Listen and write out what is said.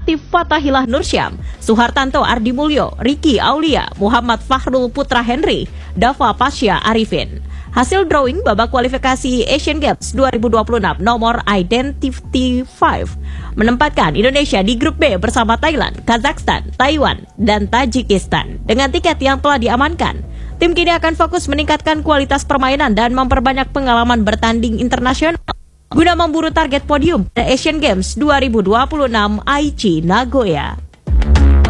Latif Fathahilah Nursyam, Suhartanto Ardi Mulyo, Riki Aulia, Muhammad Fakhrul Putra Henry, Dava Pasya Arifin. Hasil drawing babak kualifikasi Asian Games 2026 nomor Identity 5 menempatkan Indonesia di grup B bersama Thailand, Kazakhstan, Taiwan, dan Tajikistan. Dengan tiket yang telah diamankan, tim kini akan fokus meningkatkan kualitas permainan dan memperbanyak pengalaman bertanding internasional guna memburu target podium pada Asian Games 2026 Aichi Nagoya.